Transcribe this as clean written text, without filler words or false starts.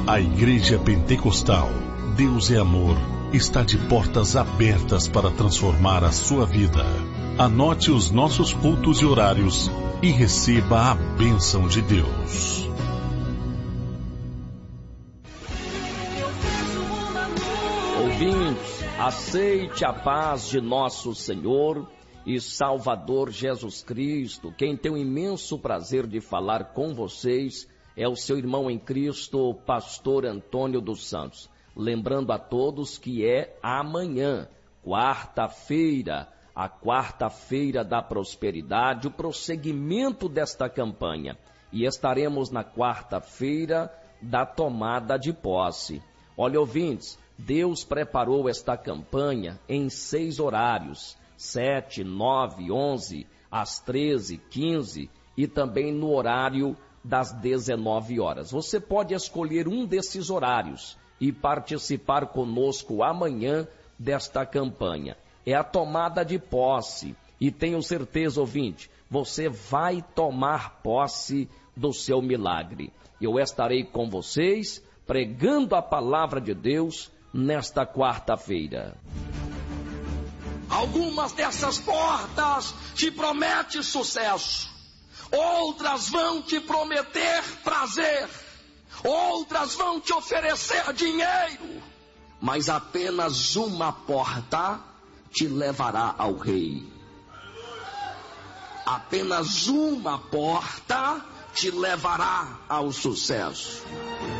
A Igreja Pentecostal Deus é Amor está de portas abertas para transformar a sua vida. Anote os nossos cultos e horários e receba a bênção de Deus. Ouvintes, aceite a paz de nosso Senhor e Salvador Jesus Cristo. Quem tem o imenso prazer de falar com vocês é o seu irmão em Cristo, pastor Antônio dos Santos. Lembrando a todos que é amanhã, quarta-feira, a quarta-feira da prosperidade, o prosseguimento desta campanha. E estaremos na quarta-feira da tomada de posse. Olha, ouvintes, Deus preparou esta campanha em 6 horários, 7, 9, 11, às 13, 15 e também no horário das 19 horas. Você pode escolher um desses horários e participar conosco amanhã desta campanha. É a tomada de posse e tenho certeza, ouvinte, você vai tomar posse do seu milagre. Eu estarei com vocês pregando a palavra de Deus nesta quarta-feira. Algumas dessas portas te prometem sucesso, outras vão te prometer prazer, outras vão te oferecer dinheiro, mas apenas uma porta te levará ao rei. Apenas uma porta te levará ao sucesso.